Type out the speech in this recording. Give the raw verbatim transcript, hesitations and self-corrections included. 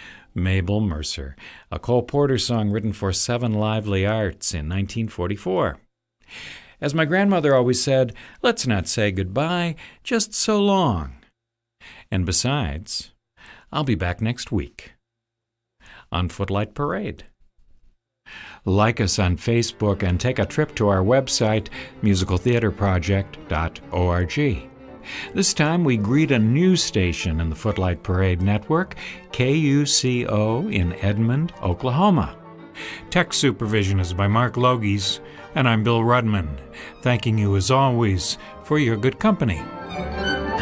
Mabel Mercer, a Cole Porter song written for Seven Lively Arts in nineteen forty-four. As my grandmother always said, let's not say goodbye, just so long. And besides, I'll be back next week on Footlight Parade. Like us on Facebook and take a trip to our website, musical theater project dot org. This time we greet a new station in the Footlight Parade network, K U C O in Edmond, Oklahoma. Tech supervision is by Mark Logies, and I'm Bill Rudman, thanking you as always for your good company.